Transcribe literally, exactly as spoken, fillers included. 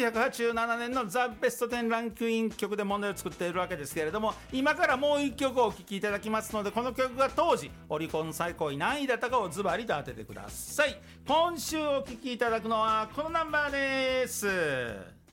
ひゃくはちじゅうななねんのザ・ベストテンランクイン曲で問題を作っているわけですけれども、今からもういっきょくお聴きいただきますので、この曲が当時オリコン最高位何位だったかをズバリと当ててください。今週お聴きいただくのはこのナンバーです。